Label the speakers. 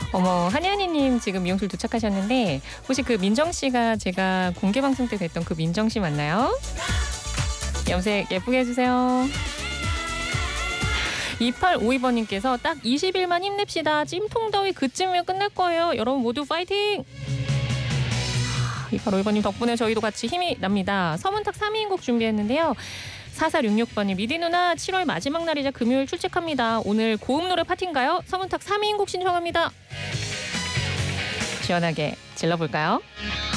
Speaker 1: 어머, 한현희님 지금 미용실 도착하셨는데 혹시 그 민정 씨가 제가 공개 방송 때 뵀던 그 민정 씨 맞나요? 염색 예쁘게 해주세요. 2852번님께서 딱 20일만 힘냅시다. 찜통더위 그쯤이면 끝날 거예요. 여러분 모두 파이팅! 2852번님 덕분에 저희도 같이 힘이 납니다. 서문탁 3인곡 준비했는데요. 4466번님 미디 누나 7월 마지막 날이자 금요일 출첵합니다. 오늘 고음 노래 파티인가요? 서문탁 3인곡 신청합니다. 시원하게 질러볼까요?